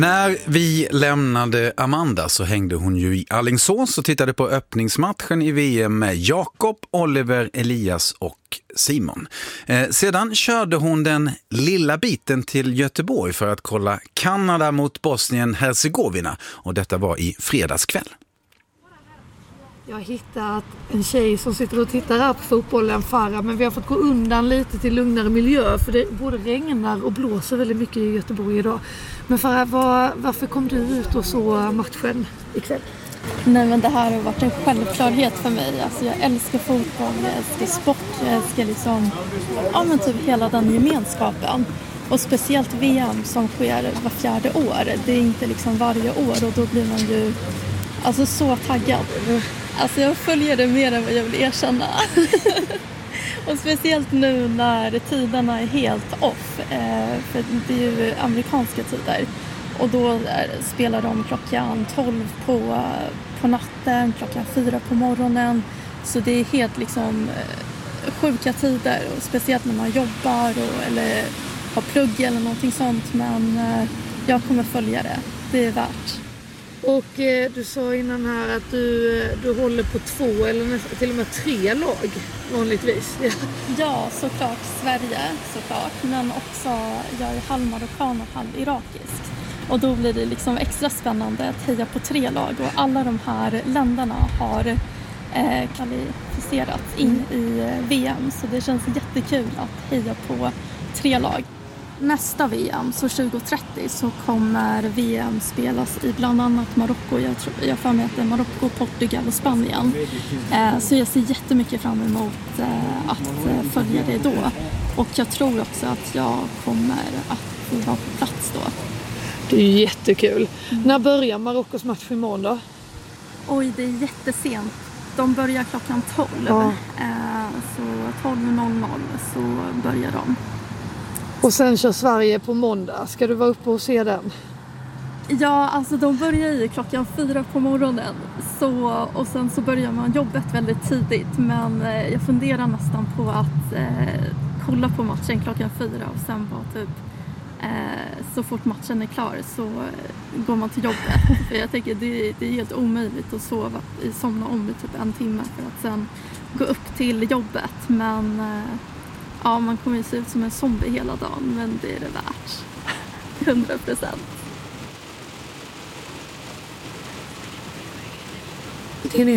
När vi lämnade Amanda så hängde hon ju i Alingsås och tittade på öppningsmatchen i VM med Jakob, Oliver, Elias och Simon. Sedan körde hon den lilla biten till Göteborg för att kolla Kanada mot Bosnien-Hercegovina, och detta var i fredagskväll. Jag har hittat en tjej som sitter och tittar här på fotbollen, Farah, men vi har fått gå undan lite till lugnare miljö för det både regnar och blåser väldigt mycket i Göteborg idag. Men Farah, varför kom du ut och så matchen ikväll? Nej, men det här har varit en självklarhet för mig. Alltså, jag älskar fotboll, jag älskar sport, jag älskar typ hela den gemenskapen. Och speciellt VM som sker var 4:e år. Det är inte varje år, och då blir man ju så taggad. Alltså jag följer det mer än vad jag vill erkänna. Och speciellt nu när tiderna är helt off. För det är ju amerikanska tider. Och då spelar de klockan 12 på natten, klockan 4 på morgonen. Så det är helt sjuka tider. Och speciellt när man jobbar eller har plugg eller någonting sånt. Men jag kommer följa det. Det är värt. Och du sa innan här att du håller på 2 eller till och med 3 lag vanligtvis. Ja, såklart Sverige, såklart. Men också jag är halvmarockan och halvirakisk. Och då blir det extra spännande att heja på 3 lag. Och alla de här länderna har kvalificerats in i VM. Så det känns jättekul att heja på 3 lag. Nästa VM, så 2030, så kommer VM spelas i bland annat Marocko. Jag får med att det är Marocko, Portugal och Spanien. Så jag ser jättemycket fram emot att följa det då. Och jag tror också att jag kommer att vara på plats då. Det är jättekul. När börjar Marockos match imorgon då? Oj, det är jättesent. De börjar klockan 12. Ja. Så 12:00 så börjar de. Och sen kör Sverige på måndag. Ska du vara uppe och se den? Ja, de börjar ju klockan 4 på morgonen. Och sen så börjar man jobbet väldigt tidigt. Men jag funderar nästan på att kolla på matchen klockan 4. Och sen bara så fort matchen är klar så går man till jobbet. För jag tänker det är helt omöjligt att somna om i typ 1 timme för att sen gå upp till jobbet. Men ja, man kommer ju se ut som en zombie hela dagen, men det är det värt. 100%. Det är